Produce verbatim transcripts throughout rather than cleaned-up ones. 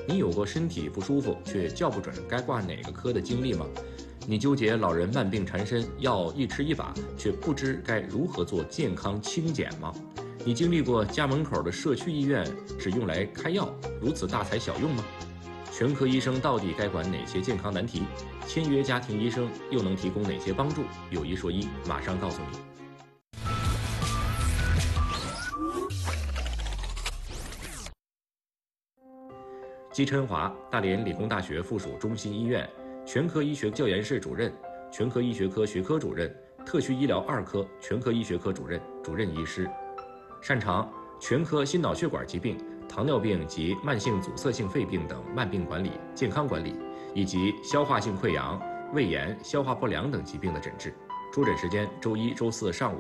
你有过身体不舒服却叫不准该挂哪个科的经历吗？你纠结老人慢病缠身，药一吃一把，却不知该如何做健康清检吗？你经历过家门口的社区医院只用来开药，如此大材小用吗？全科医生到底该管哪些健康难题？签约家庭医生又能提供哪些帮助？有一说一，马上告诉你。姬琛华，大连理工大学附属中心医院全科医学教研室主任、全科医学科学科主任、特需医疗二科全科医学科主任、主任医师，擅长全科心脑血管疾病、糖尿病及慢性阻塞性肺病等慢病管理、健康管理，以及消化性溃疡、胃炎、消化不良等疾病的诊治。出诊时间周一、周四上午。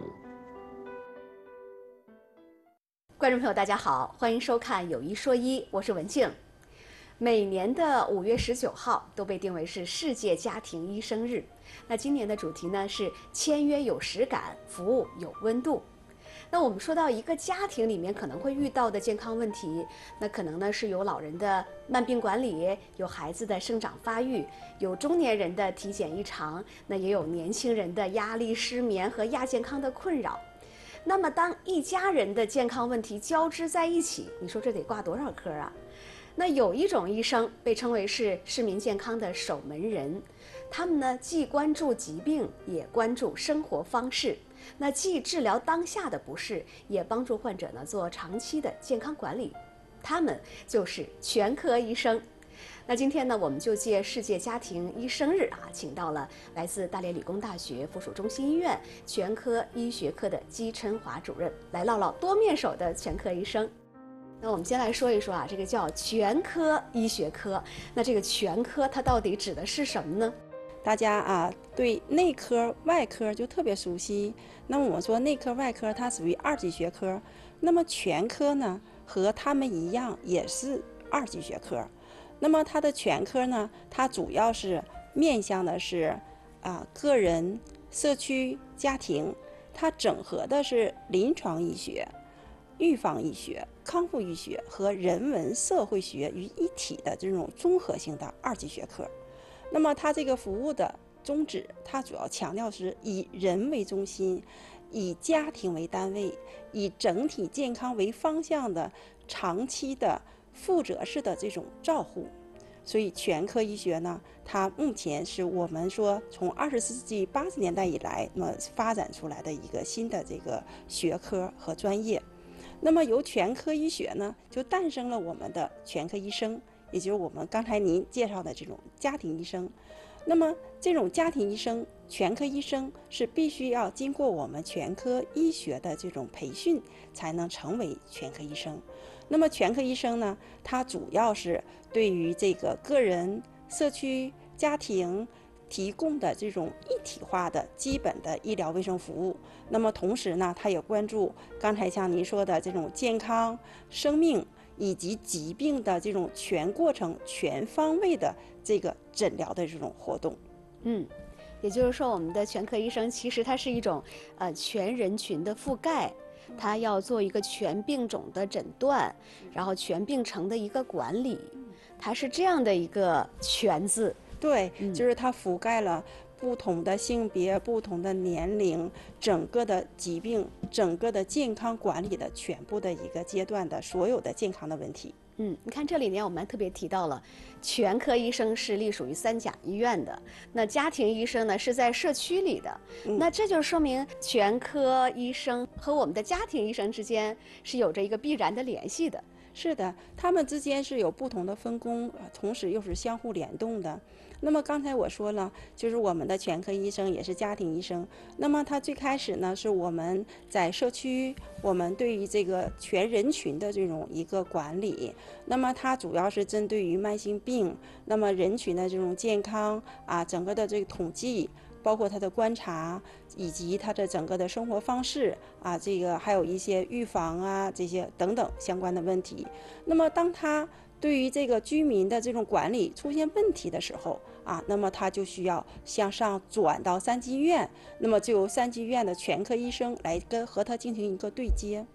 观众朋友，大家好，欢迎收看《有一说一》，我是文静。每年的五月十九号都被定为是世界家庭医生日。那今年的主题呢是签约有实感，服务有温度。那我们说到一个家庭里面可能会遇到的健康问题，那可能呢是有老人的慢病管理，有孩子的生长发育，有中年人的体检异常，那也有年轻人的压力、失眠和亚健康的困扰。那么当一家人的健康问题交织在一起，你说这得挂多少科啊？那有一种医生被称为是市民健康的守门人，他们呢既关注疾病，也关注生活方式，那既治疗当下的不适，也帮助患者呢做长期的健康管理，他们就是全科医生。那今天呢，我们就借世界家庭医生日啊，请到了来自大连理工大学附属中心医院全科医学科的姬琛华主任，来唠唠多面手的全科医生。那我们先来说一说啊，这个叫全科医学科。那这个全科它到底指的是什么呢？ 大家啊对内科、外科就特别熟悉。那么我们说内科、外科它属于二级学科，那么全科呢和他们一样也是二级学科。那么它的全科呢，它主要是面向的是啊个人、社区、家庭，它整合的是临床医学、预防医学、康复医学和人文社会学于一体的这种综合性的二级学科。那么它这个服务的宗旨，它主要强调是以人为中心，以家庭为单位，以整体健康为方向的长期的负责式的这种照护。所以全科医学呢，它目前是我们说从二十世纪八十年代以来那么发展出来的一个新的这个学科和专业。那么由全科医学呢，就诞生了我们的全科医生，也就是我们刚才您介绍的这种家庭医生。那么这种家庭医生、全科医生是必须要经过我们全科医学的这种培训，才能成为全科医生。那么全科医生呢，他主要是对于这个个人、社区、家庭提供的这种一体化的基本的医疗卫生服务。那么同时呢，他也关注刚才像您说的这种健康、生命以及疾病的这种全过程、全方位的这个诊疗的这种活动。 嗯，也就是说，我们的全科医生其实它是一种呃全人群的覆盖。他要做一个全病种的诊断，然后全病程的一个管理，它是这样的一个全字。 对，就是它覆盖了不同的性别、不同的年龄，整个的疾病、整个的健康管理的全部的一个阶段的所有的健康的问题。 嗯，你看这里面我们特别提到了，全科医生是隶属于三甲医院的，那家庭医生呢是在社区里的，嗯、那这就说明全科医生和我们的家庭医生之间是有着一个必然的联系的。 是的，他们之间是有不同的分工，同时又是相互联动的。那么刚才我说了，就是我们的全科医生也是家庭医生。那么他最开始呢，是我们在社区，我们对于这个全人群的这种一个管理。那么它主要是针对于慢性病，那么人群的这种健康啊，整个的这个统计。包括他的观察，以及他的整个的生活方式啊，这个还有一些预防啊，这些等等相关的问题。那么当他对于这个居民的这种管理出现问题的时候啊，那么他就需要向上转到三级医院，那么就由三级医院的全科医生来跟和他进行一个对接。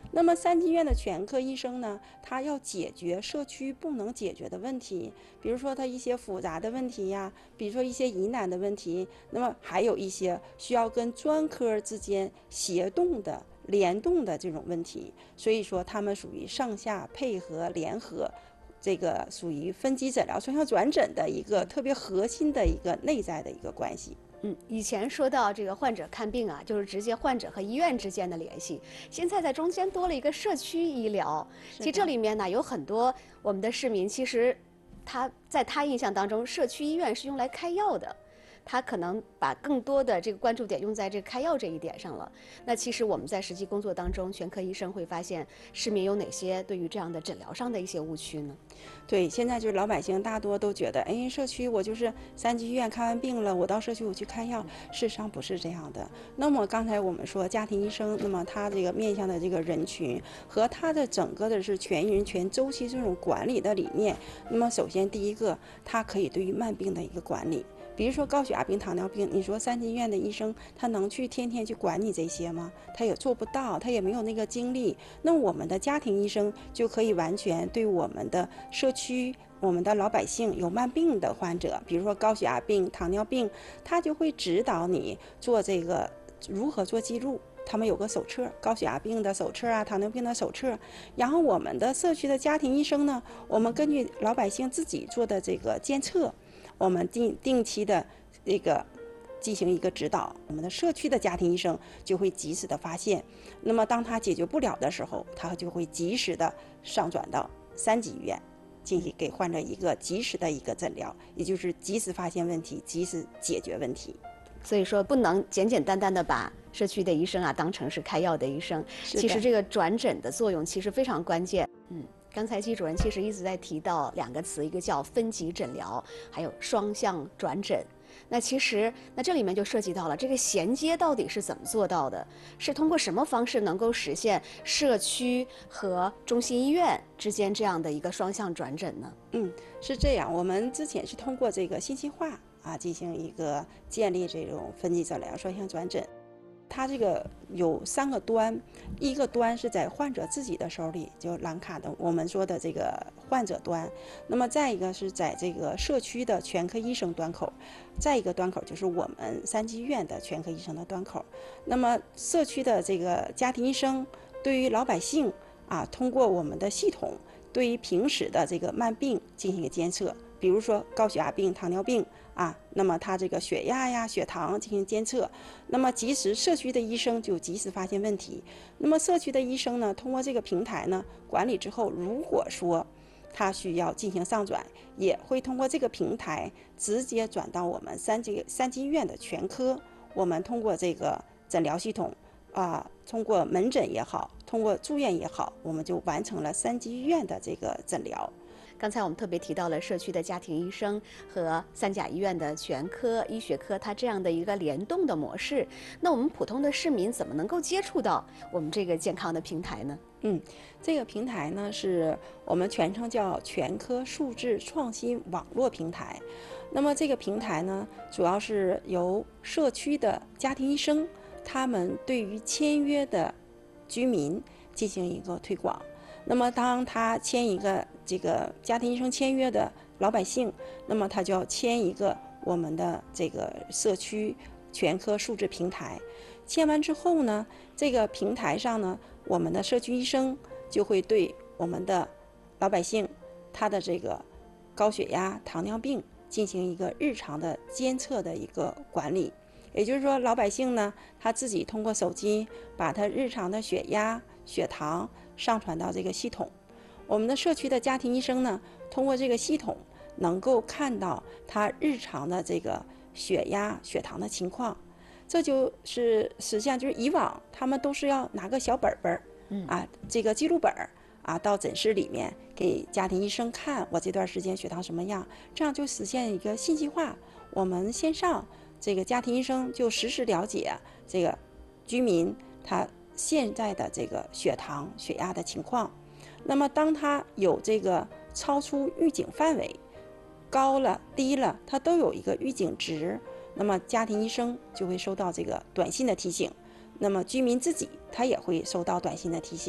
那么三级医院的全科医生呢，他要解决社区不能解决的问题，比如说他一些复杂的问题呀，比如说一些疑难的问题，那么还有一些需要跟专科之间协动的联动的这种问题，所以说他们属于上下配合联合，这个属于分级诊疗双向转诊的一个特别核心的一个内在的一个关系。 嗯，以前说到这个患者看病啊，就是直接患者和医院之间的联系。现在在中间多了一个社区医疗。其实这里面呢有很多我们的市民，其实他在他印象当中，社区医院是用来开药的。他可能把更多的这个关注点用在这个开药这一点上了。那其实我们在实际工作当中，全科医生会发现市民有哪些对于这样的诊疗上的一些误区呢？ 对，现在就是老百姓大多都觉得，哎，社区我就是三级医院看完病了，我到社区我去开药，事实上不是这样的。那么刚才我们说家庭医生，那么他这个面向的这个人群和他的整个的是全人全周期这种管理的理念，那么首先第一个，他可以对于慢病的一个管理。比如说高血压病、糖尿病，你说三级医院的医生他能去天天去管你这些吗？他也做不到，他也没有那个精力。那我们的家庭医生就可以完全对我们的社区、我们的老百姓有慢病的患者，比如说高血压病、糖尿病，他就会指导你做这个如何做记录。他们有个手册，高血压病的手册啊，糖尿病的手册。然后我们的社区的家庭医生呢，我们根据老百姓自己做的这个监测，我们定定期的这个进行一个指导，我们的社区的家庭医生就会及时的发现。那么当他解决不了的时候，他就会及时的上转到三级医院，进行给患者一个及时的一个诊疗，也就是及时发现问题，及时解决问题。 所以说不能简简单单的把社区的医生啊当成是开药的医生，其实这个转诊的作用其实非常关键。嗯，刚才季主任其实一直在提到两个词，一个叫分级诊疗，还有双向转诊。那其实那这里面就涉及到了这个衔接到底是怎么做到的，是通过什么方式能够实现社区和中心医院之间这样的一个双向转诊呢？ 嗯，是这样，我们之前是通过这个信息化啊进行一个建立这种分级诊疗双向转诊。它这个有三个端，一个端是在患者自己的手里，就蓝卡的我们说的这个患者端，那么再一个是在这个社区的全科医生端口，再一个端口就是我们三级医院的全科医生的端口。那么社区的这个家庭医生对于老百姓啊，通过我们的系统对于平时的这个慢病进行一个监测，比如说高血压病、糖尿病啊，那么他这个血压呀、血糖进行监测，那么及时社区的医生就及时发现问题。那么社区的医生呢，通过这个平台呢管理之后，如果说他需要进行上转，也会通过这个平台直接转到我们三级三级医院的全科。我们通过这个诊疗系统啊，通过门诊也好，通过住院也好，我们就完成了三级医院的这个诊疗。 刚才我们特别提到了社区的家庭医生和三甲医院的全科医学科，它这样的一个联动的模式。那我们普通的市民怎么能够接触到我们这个健康的平台呢？ 嗯，这个平台呢是我们全称叫全科数字创新网络平台。那么这个平台呢，主要是由社区的家庭医生，他们对于签约的居民进行一个推广。那么当他签一个这个家庭医生签约的老百姓，那么他就要签一个我们的这个社区全科数字平台。签完之后呢，这个平台上呢，我们的社区医生就会对我们的老百姓他的这个高血压、糖尿病进行一个日常的监测的一个管理。也就是说，老百姓呢，他自己通过手机把他日常的血压、血糖上传到这个系统。我们的社区的家庭医生呢，通过这个系统能够看到他日常的这个血压、血糖的情况。这就是实际上就是以往他们都是要拿个小本本嗯啊，这个记录本啊，到诊室里面给家庭医生看我这段时间血糖什么样，这样就实现一个信息化。我们线上这个家庭医生就实时了解这个居民他现在的这个血糖、血压的情况。那么当他有这个超出预警范围，高了、低了，他都有一个预警值。那么家庭医生就会收到这个短信的提醒，那么居民自己他也会收到短信的提醒。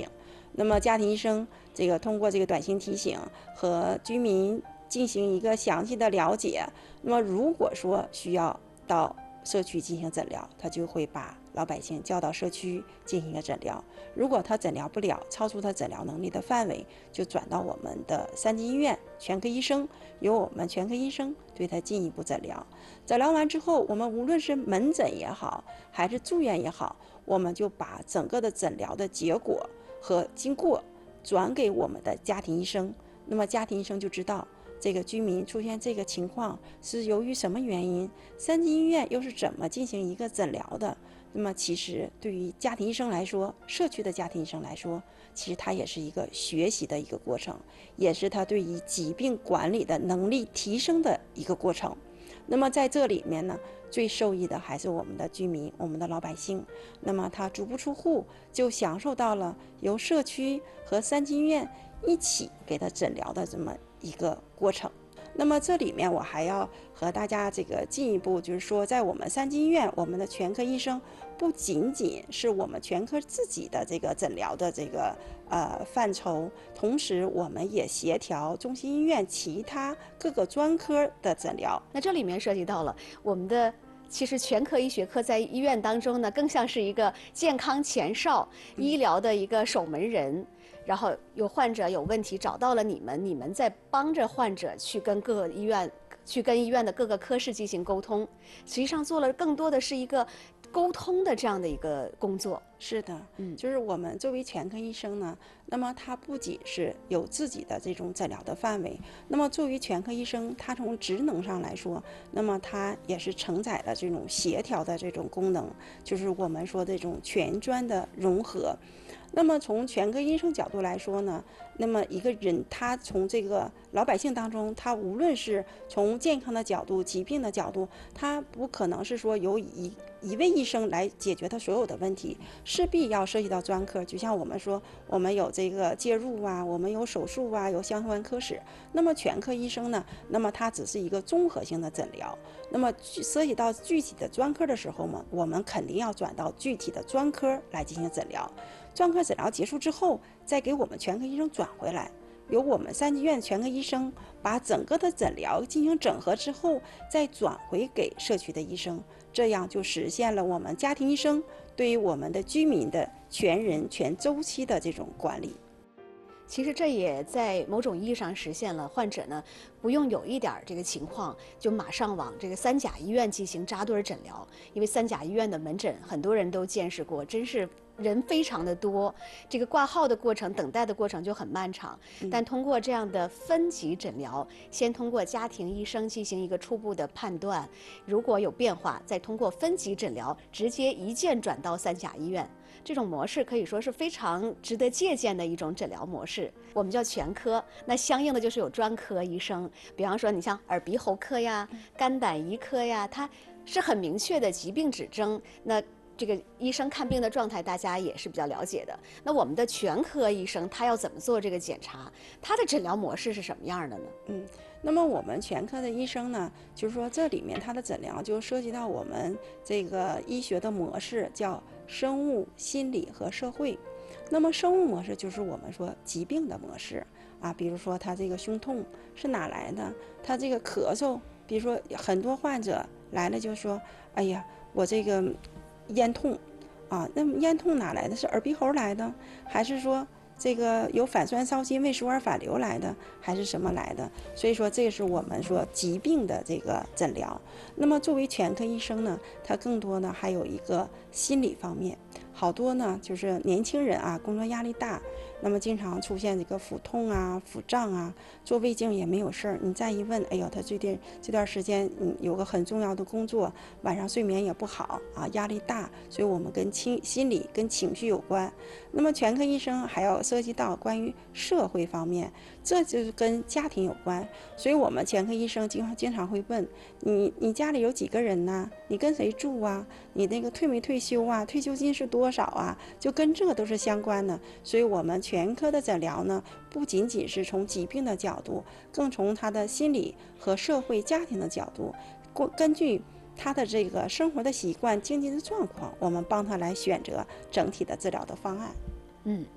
那么家庭医生这个通过这个短信提醒和居民进行一个详细的了解，那么如果说需要到社区进行诊疗，他就会把老百姓叫到社区进行一个诊疗。如果他诊疗不了，超出他诊疗能力的范围，就转到我们的三级医院全科医生，由我们全科医生对他进一步诊疗。诊疗完之后，我们无论是门诊也好，还是住院也好，我们就把整个的诊疗的结果和经过转给我们的家庭医生。那么家庭医生就知道这个居民出现这个情况是由于什么原因，三级医院又是怎么进行一个诊疗的。那么其实对于家庭医生来说，社区的家庭医生来说，其实它也是一个学习的一个过程，也是他对于疾病管理的能力提升的一个过程。那么在这里面呢，最受益的还是我们的居民，我们的老百姓。那么他足不出户就享受到了由社区和三级医院一起给他诊疗的这么一个过程。那么这里面我还要和大家这个进一步就是说，在我们三级医院，我们的全科医生不仅仅是我们全科自己的这个诊疗的这个呃范畴，同时我们也协调中心医院其他各个专科的诊疗。 那这里面涉及到了我们的其实全科医学科在医院当中呢，更像是一个健康前哨、医疗的一个守门人。然后有患者有问题找到了你们，你们在帮着患者去跟各个医院、去跟医院的各个科室进行沟通，实际上做了更多的是一个沟通的这样的一个工作。 是的， 嗯， 就是我们作为全科医生呢，那么他不仅是有自己的这种诊疗的范围，那么作为全科医生，他从职能上来说，那么他也是承载了这种协调的这种功能，就是我们说这种全专的融合。那么从全科医生角度来说呢，那么一个人他从这个老百姓当中，他无论是从健康的角度、疾病的角度，他不可能是说由一一位医生来解决他所有的问题，势必要涉及到专科。就像我们说，我们有这个介入啊，我们有手术啊，有相关科室。那么全科医生呢，那么它只是一个综合性的诊疗。那么涉及到具体的专科的时候嘛，我们肯定要转到具体的专科来进行诊疗。专科诊疗结束之后，再给我们全科医生转回来，由我们三级院全科医生把整个的诊疗进行整合之后，再转回给社区的医生，这样就实现了我们家庭医生对于我们的居民的全人全周期的这种管理。 其实这也在某种意义上实现了患者呢不用有一点这个情况就马上往这个三甲医院进行扎堆诊疗，因为三甲医院的门诊很多人都见识过，真是人非常的多，这个挂号的过程、等待的过程就很漫长。但通过这样的分级诊疗，先通过家庭医生进行一个初步的判断，如果有变化，再通过分级诊疗直接一键转到三甲医院。这种模式可以说是非常值得借鉴的一种诊疗模式，我们叫全科。那相应的就是有专科医生，比方说你像耳鼻喉科呀、肝胆胰科呀，它是很明确的疾病指征。那这个医生看病的状态，大家也是比较了解的。那我们的全科医生他要怎么做这个检查？他的诊疗模式是什么样的呢？ 嗯，那么我们全科的医生呢，就是说这里面他的诊疗就涉及到我们这个医学的模式，叫生物、心理和社会。那么生物模式就是我们说疾病的模式啊，比如说他这个胸痛是哪来的？他这个咳嗽，比如说很多患者来了就说，哎呀，我这个咽痛啊，那么咽痛哪来的？是耳鼻喉来的，还是说这个有反酸烧心胃食管反流来的，还是什么来的？所以说这是我们说疾病的这个诊疗。那么作为全科医生呢，他更多呢还有一个心理方面，好多呢就是年轻人啊，工作压力大，那么经常出现这个腹痛啊、腹胀啊，做胃镜也没有事儿，你再一问，哎呦，他最近这段时间嗯有个很重要的工作，晚上睡眠也不好啊，压力大，所以我们跟情心理跟情绪有关。那么全科医生还要涉及到关于社会方面，这就是跟家庭有关，所以我们全科医生经常经常会问你，你家里有几个人呢？你跟谁住啊？你那个退没退休啊？退休金是多少啊？就跟这都是相关的。所以我们全科的诊疗呢，不仅仅是从疾病的角度，更从他的心理和社会家庭的角度，根据他的这个生活的习惯、经济的状况，我们帮他来选择整体的治疗的方案。 嗯。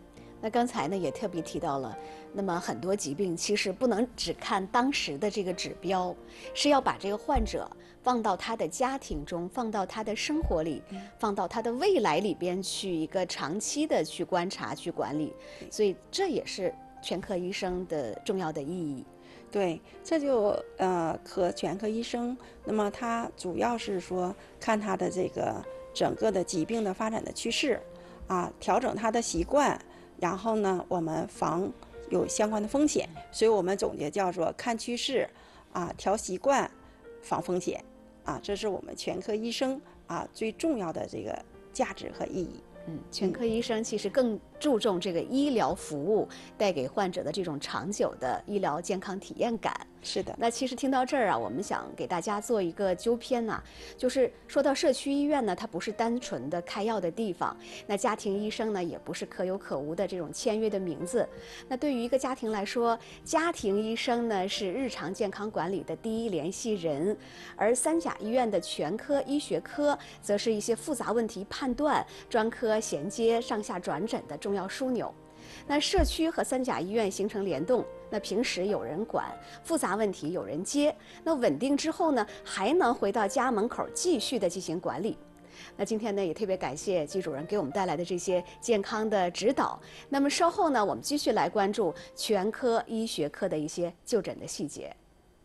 那刚才呢也特别提到了，那么很多疾病其实不能只看当时的这个指标，是要把这个患者放到他的家庭中，放到他的生活里，放到他的未来里边去一个长期的去观察、去管理，所以这也是全科医生的重要的意义。 对，这就呃和全科医生，那么他主要是说看他的这个整个的疾病的发展的趋势，啊，调整他的习惯，然后呢，我们防有相关的风险，所以我们总结叫做看趋势，啊，调习惯，防风险，啊，这是我们全科医生啊最重要的这个价值和意义。 嗯，全科医生其实更注重这个医疗服务带给患者的这种长久的医疗健康体验感。 是的。 那其实听到这儿啊，我们想给大家做一个纠偏呐、啊，就是说到社区医院呢，它不是单纯的开药的地方，那家庭医生呢，也不是可有可无的这种签约的名字。那对于一个家庭来说，家庭医生呢是日常健康管理的第一联系人，而三甲医院的全科医学科则是一些复杂问题判断、专科衔接、上下转诊的重要枢纽。那社区和三甲医院形成联动，那平时有人管，复杂问题有人接，那稳定之后呢，还能回到家门口继续的进行管理。那今天呢，也特别感谢季主任给我们带来的这些健康的指导。那么稍后呢，我们继续来关注全科医学科的一些就诊的细节。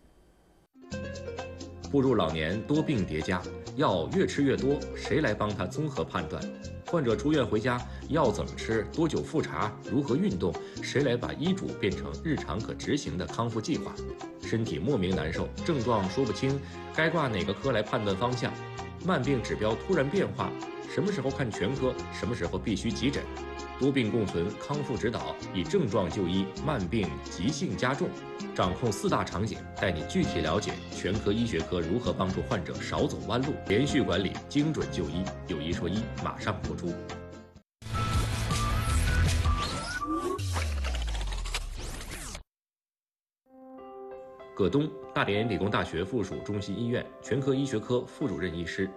步入老年，多病叠加，药越吃越多，谁来帮他综合判断？患者出院回家，药怎么吃？多久复查？如何运动？谁来把医嘱变成日常可执行的康复计划？身体莫名难受，症状说不清，该挂哪个科来判断方向？慢病指标突然变化，什么时候看全科？什么时候必须急诊？多病共存，康复指导以症状就医，慢病急性加重，掌控四大场景，带你具体了解全科医学科如何帮助患者少走弯路，连续管理，精准就医。有医说医马上播出。葛东，大连理工大学附属中心医院全科医学科副主任医师。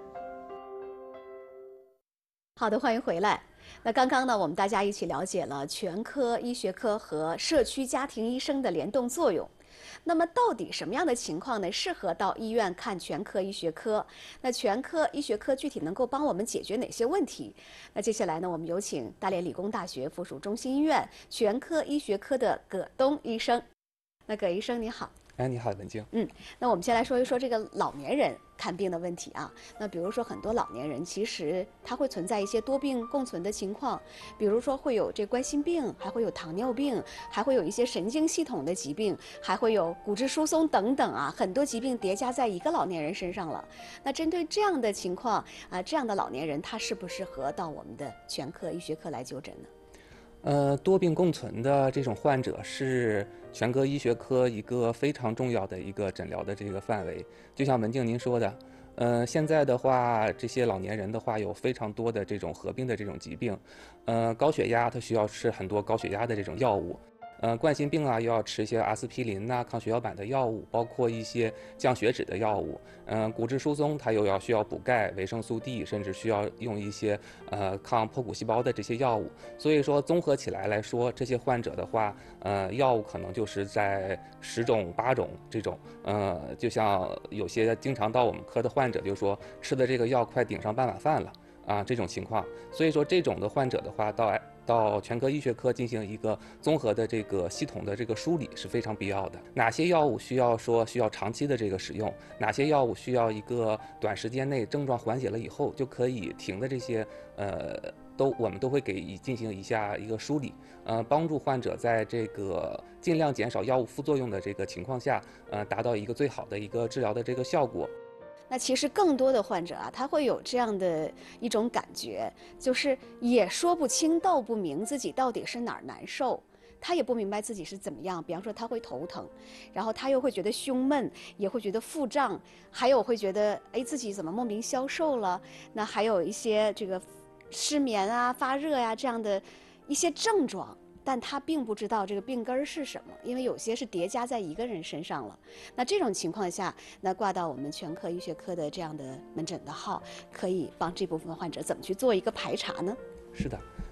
好的，欢迎回来。那刚刚呢，我们大家一起了解了全科医学科和社区家庭医生的联动作用。那么，到底什么样的情况呢，适合到医院看全科医学科？那全科医学科具体能够帮我们解决哪些问题？那接下来呢，我们有请大连理工大学附属中心医院全科医学科的葛东医生。那葛医生你好。 哎，你好，文静。 嗯，那我们先来说一说这个老年人看病的问题啊。那比如说很多老年人其实他会存在一些多病共存的情况，比如说会有这冠心病，还会有糖尿病，还会有一些神经系统的疾病，还会有骨质疏松等等啊，很多疾病叠加在一个老年人身上了。那针对这样的情况啊、呃，这样的老年人他适不适合到我们的全科医学科来就诊呢？ 呃，多病共存的这种患者是全科医学科一个非常重要的一个诊疗的这个范围。就像文静您说的，呃，现在的话，这些老年人的话有非常多的这种合并的这种疾病，呃，高血压他需要吃很多高血压的这种药物。呃，冠心病啊，又要吃一些阿司匹林呐、抗血小板的药物，包括一些降血脂的药物。嗯、呃，骨质疏松，它又要需要补钙、维生素 D， 甚至需要用一些呃抗破骨细胞的这些药物。所以说，综合起来来说，这些患者的话，呃，药物可能就是在十种、八种这种。呃，就像有些经常到我们科的患者就说，吃的这个药快顶上半碗饭了啊，这种情况。所以说，这种的患者的话，到到全科医学科进行一个综合的这个系统的这个梳理是非常必要的。哪些药物需要说需要长期的这个使用，哪些药物需要一个短时间内症状缓解了以后就可以停的这些，呃，都我们都会给进行一下一个梳理，呃，帮助患者在这个尽量减少药物副作用的这个情况下，呃，达到一个最好的一个治疗的这个效果。 那其实更多的患者啊，他会有这样的一种感觉，就是也说不清道不明自己到底是哪儿难受，他也不明白自己是怎么样。比方说他会头疼，然后他又会觉得胸闷，也会觉得腹胀，还有会觉得哎自己怎么莫名消瘦了。那还有一些这个失眠啊、发热呀、啊、这样的一些症状。但他并不知道这个病根儿是什么，因为有些是叠加在一个人身上了。那这种情况下，那挂到我们全科医学科的这样的门诊的号，可以帮这部分患者怎么去做一个排查呢？ 是的，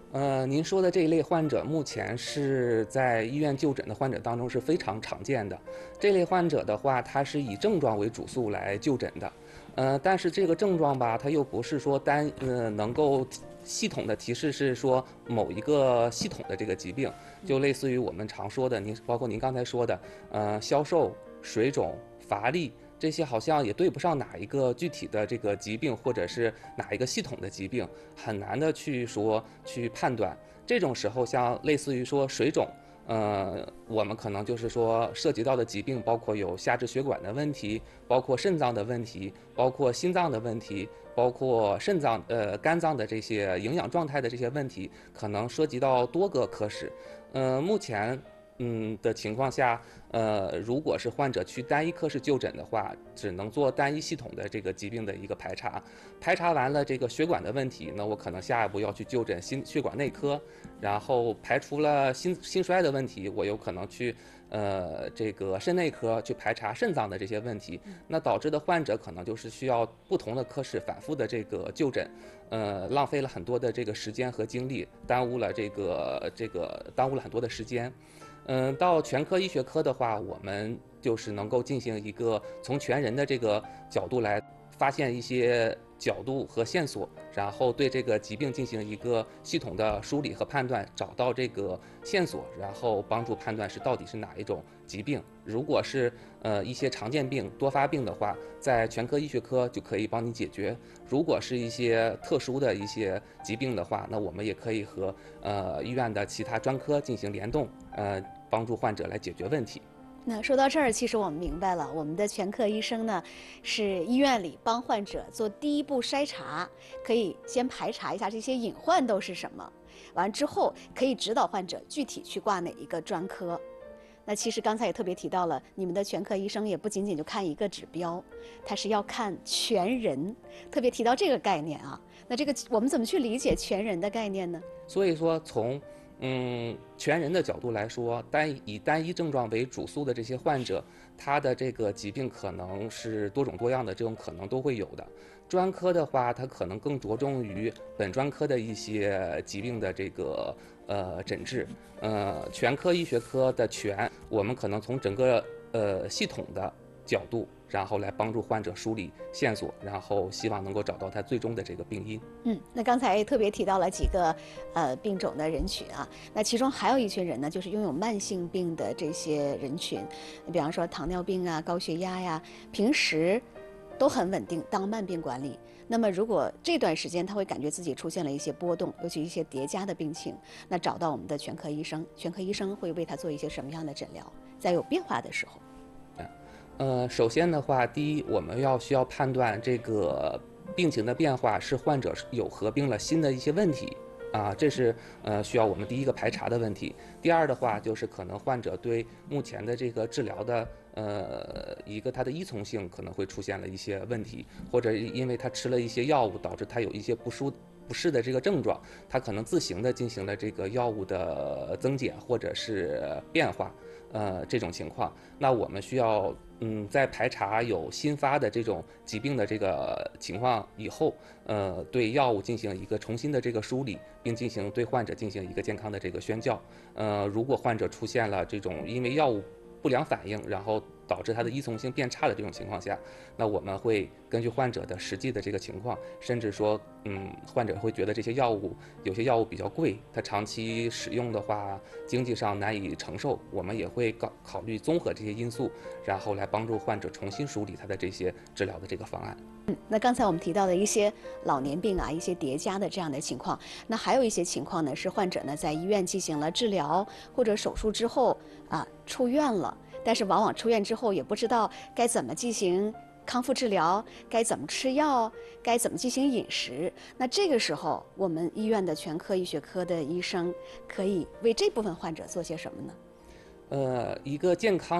呃，您说的这一类患者，目前是在医院就诊的患者当中是非常常见的。这类患者的话，他是以症状为主诉来就诊的，呃，但是这个症状吧，它又不是说单呃能够系统的提示是说某一个系统的这个疾病，就类似于我们常说的，您包括您刚才说的，呃，消瘦、水肿、乏力。这些好像也对不上哪一个具体的这个疾病，或者是哪一个系统的疾病，很难的去说去判断。这种时候，像类似于说水肿，呃，我们可能就是说涉及到的疾病包括有下肢血管的问题，包括肾脏的问题，包括心脏的问题，包括肾脏呃肝脏的这些营养状态的这些问题，可能涉及到多个科室。呃，目前。嗯的情况下，呃，如果是患者去单一科室就诊的话，只能做单一系统的这个疾病的一个排查。排查完了这个血管的问题，那我可能下一步要去就诊心血管内科，然后排除了心心衰的问题，我有可能去呃这个肾内科去排查肾脏的这些问题。那导致的患者可能就是需要不同的科室反复的这个就诊，呃，浪费了很多的这个时间和精力，耽误了这个这个耽误了很多的时间。嗯，到全科医学科的话，我们就是能够进行一个从全人的这个角度来发现一些角度和线索，然后对这个疾病进行一个系统的梳理和判断，找到这个线索，然后帮助判断是到底是哪一种疾病。如果是呃一些常见病、多发病的话，在全科医学科就可以帮你解决。如果是一些特殊的一些疾病的话，那我们也可以和呃医院的其他专科进行联动，呃。帮助患者来解决问题。 那说到这儿，其实我们明白了，我们的全科医生呢，是医院里帮患者做第一步筛查，可以先排查一下这些隐患都是什么，完之后可以指导患者具体去挂哪一个专科。那其实刚才也特别提到了，你们的全科医生也不仅仅就看一个指标，他是要看全人，特别提到这个概念啊。那这个我们怎么去理解全人的概念呢？ 所以说从嗯，全人的角度来说，单以单一症状为主诉的这些患者，他的这个疾病可能是多种多样的，这种可能都会有的。专科的话，它可能更着重于本专科的一些疾病的这个呃诊治。呃，全科医学科的全，我们可能从整个呃系统的角度，然后来帮助患者梳理线索，然后希望能够找到他最终的这个病因。 嗯，那刚才特别提到了几个呃病种的人群啊，那其中还有一群人呢，就是拥有慢性病的这些人群，比方说糖尿病啊、高血压呀，平时都很稳定，当慢病管理。那么如果这段时间他会感觉自己出现了一些波动，尤其一些叠加的病情，那找到我们的全科医生，全科医生会为他做一些什么样的诊疗？在有变化的时候。 呃，首先的话，第一，我们要需要判断这个病情的变化是患者有合并了新的一些问题啊，这是呃需要我们第一个排查的问题。第二的话，就是可能患者对目前的这个治疗的呃一个他的依从性可能会出现了一些问题，或者因为他吃了一些药物导致他有一些不舒不适的这个症状，他可能自行的进行了这个药物的增减或者是变化，呃这种情况，那我们需要。嗯，在排查有新发的这种疾病的这个情况以后，呃，对药物进行一个重新的这个梳理，并进行对患者进行一个健康的这个宣教。呃，如果患者出现了这种因为药物不良反应，然后导致他的依从性变差的这种情况下，那我们会根据患者的实际的这个情况，甚至说，嗯，患者会觉得这些药物有些药物比较贵，他长期使用的话，经济上难以承受，我们也会考考虑综合这些因素，然后来帮助患者重新梳理他的这些治疗的这个方案。 嗯，那刚才我们提到的一些老年病啊，一些叠加的这样的情况，那还有一些情况呢，是患者呢在医院进行了治疗或者手术之后啊出院了。但是往往出院之后也不知道该怎么进行康复治疗，该怎么吃药，该怎么进行饮食。那这个时候，我们医院的全科医学科的医生可以为这部分患者做些什么呢？ 呃，一个健康